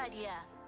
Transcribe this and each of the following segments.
bei dir.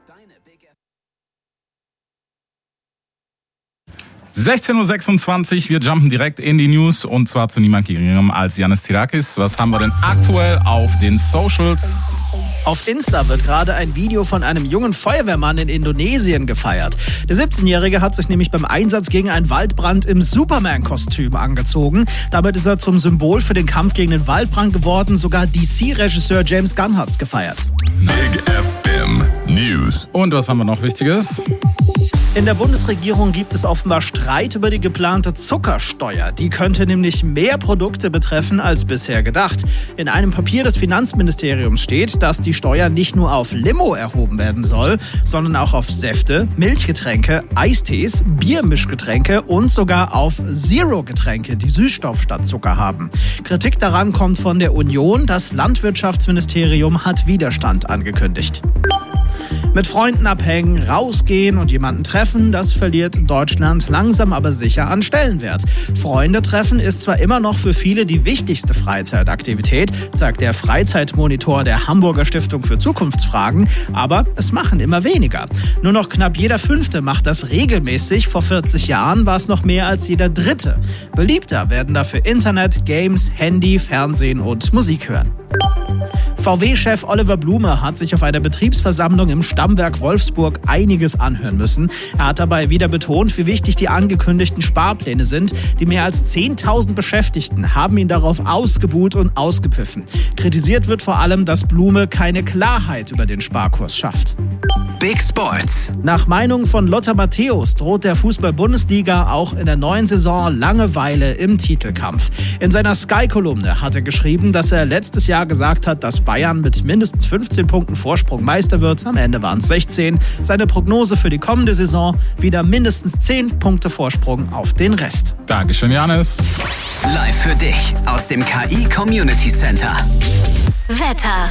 16.26 Uhr, wir jumpen direkt in die News und zwar zu niemand geringerem als Yannis Tirakis. Was haben wir denn aktuell auf den Socials? Auf Insta wird gerade ein Video von einem jungen Feuerwehrmann in Indonesien gefeiert. Der 17-Jährige hat sich nämlich beim Einsatz gegen einen Waldbrand im Superman-Kostüm angezogen. Damit ist er zum Symbol für den Kampf gegen den Waldbrand geworden. Sogar DC-Regisseur James Gunn hat's gefeiert. Big FM News. Und was haben wir noch Wichtiges? In der Bundesregierung gibt es offenbar Streit über die geplante Zuckersteuer. Die könnte nämlich mehr Produkte betreffen als bisher gedacht. In einem Papier des Finanzministeriums steht, dass die Steuer nicht nur auf Limo erhoben werden soll, sondern auch auf Säfte, Milchgetränke, Eistees, Biermischgetränke und sogar auf Zero-Getränke, die Süßstoff statt Zucker haben. Kritik daran kommt von der Union. Das Landwirtschaftsministerium hat Widerstand angekündigt. Mit Freunden abhängen, rausgehen und jemanden treffen, das verliert Deutschland langsam aber sicher an Stellenwert. Freunde treffen ist zwar immer noch für viele die wichtigste Freizeitaktivität, sagt der Freizeitmonitor der Hamburger Stiftung für Zukunftsfragen, aber es machen immer weniger. Nur noch knapp jeder Fünfte macht das regelmäßig. Vor 40 Jahren war es noch mehr als jeder Dritte. Beliebter werden dafür Internet, Games, Handy, Fernsehen und Musik hören. VW-Chef Oliver Blume hat sich auf einer Betriebsversammlung im Stammwerk Wolfsburg einiges anhören müssen. Er hat dabei wieder betont, wie wichtig die angekündigten Sparpläne sind. Die mehr als 10.000 Beschäftigten haben ihn darauf ausgebuht und ausgepfiffen. Kritisiert wird vor allem, dass Blume keine Klarheit über den Sparkurs schafft. Big Sports. Nach Meinung von Lothar Matthäus droht der Fußball-Bundesliga auch in der neuen Saison Langeweile im Titelkampf. In seiner Sky-Kolumne hat er geschrieben, dass er letztes Jahr gesagt hat, dass Bayern mit mindestens 15 Punkten Vorsprung Meister wird. Am Ende waren es 16. Seine Prognose für die kommende Saison: wieder mindestens 10 Punkte Vorsprung auf den Rest. Dankeschön, Yannis. Live für dich aus dem KI Community Center. Wetter.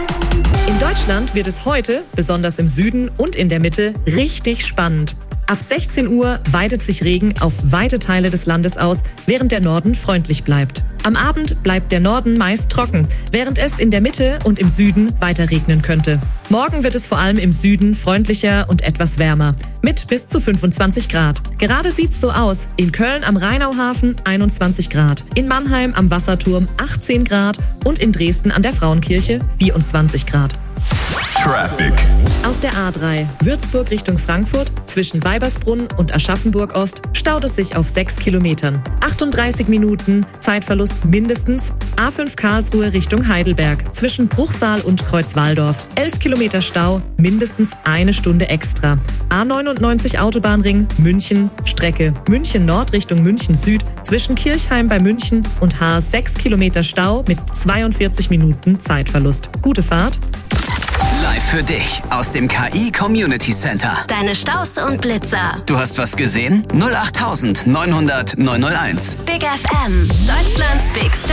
In Deutschland wird es heute, besonders im Süden und in der Mitte, richtig spannend. Ab 16 Uhr weitet sich Regen auf weite Teile des Landes aus, während der Norden freundlich bleibt. Am Abend bleibt der Norden meist trocken, während es in der Mitte und im Süden weiter regnen könnte. Morgen wird es vor allem im Süden freundlicher und etwas wärmer, mit bis zu 25 Grad. Gerade sieht's so aus. In Köln am Rheinauhafen 21 Grad, in Mannheim am Wasserturm 18 Grad und in Dresden an der Frauenkirche 24 Grad. Traffic. Auf der A3 Würzburg Richtung Frankfurt zwischen Weibersbrunn und Aschaffenburg Ost staut es sich auf 6 Kilometern. 38 Minuten, Zeitverlust mindestens. A5 Karlsruhe Richtung Heidelberg zwischen Bruchsal und Kreuzwaldorf. 11 Kilometer Stau, mindestens eine Stunde extra. A99 Autobahnring München, Strecke München Nord Richtung München Süd zwischen Kirchheim bei München und Haar 6 Kilometer Stau mit 42 Minuten Zeitverlust. Gute Fahrt. Live für dich aus dem KI Community Center. Deine Staus und Blitzer. Du hast was gesehen? 08900 901. Big FM. Deutschlands Big